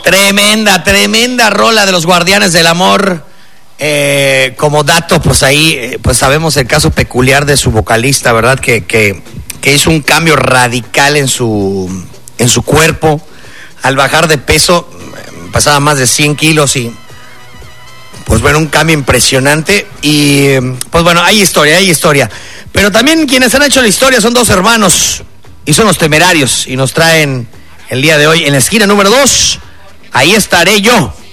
Tremenda rola de los Guardianes del Amor. Como dato, pues ahí pues sabemos el caso peculiar de su vocalista, ¿verdad? Que hizo un cambio radical en su cuerpo. Al bajar de peso, pasaba más de 100 kilos y pues bueno, un cambio impresionante. Y pues bueno, hay historia. Pero también quienes han hecho la historia son dos hermanos y son los Temerarios. Y nos traen el día de hoy en la esquina número 2. Ahí estaré yo.